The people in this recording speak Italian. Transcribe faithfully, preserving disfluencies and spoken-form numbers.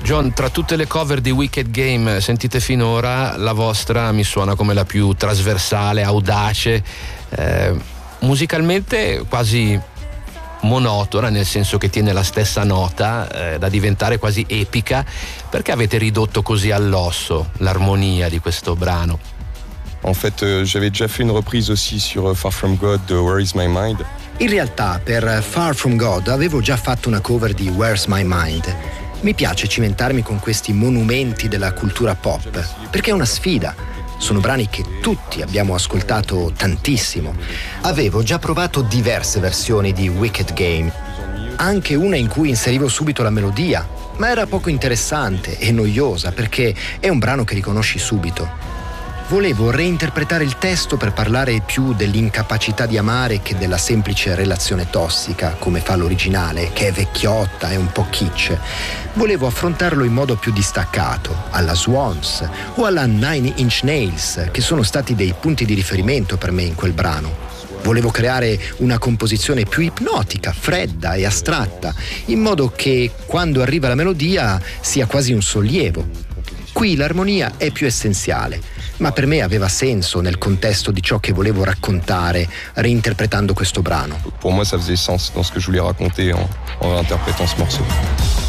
John, tra tutte le cover di Wicked Game sentite finora, la vostra mi suona come la più trasversale, audace, eh, musicalmente quasi monotona, nel senso che tiene la stessa nota, eh, da diventare quasi epica. Perché avete ridotto così all'osso l'armonia di questo brano? En fait, euh, j'avais déjà fait une reprise aussi sur euh, Far From God de Where Is My Mind. In realtà per Far From God avevo già fatto una cover di Where's My Mind. Mi piace cimentarmi con questi monumenti della cultura pop, perché è una sfida. Sono brani che tutti abbiamo ascoltato tantissimo. Avevo già provato diverse versioni di Wicked Game, anche una in cui inserivo subito la melodia, ma era poco interessante e noiosa perché è un brano che riconosci subito. Volevo reinterpretare il testo per parlare più dell'incapacità di amare che della semplice relazione tossica, come fa l'originale, che è vecchiotta e un po' kitsch. Volevo affrontarlo in modo più distaccato, alla Swans o alla Nine Inch Nails, che sono stati dei punti di riferimento per me in quel brano. Volevo creare una composizione più ipnotica, fredda e astratta, in modo che quando arriva la melodia sia quasi un sollievo. Qui l'armonia è più essenziale, ma per me aveva senso nel contesto di ciò che volevo raccontare reinterpretando questo brano. Pour moi, ça faisait sens dans ce que je voulais raconter en, en interprétant ce morceau.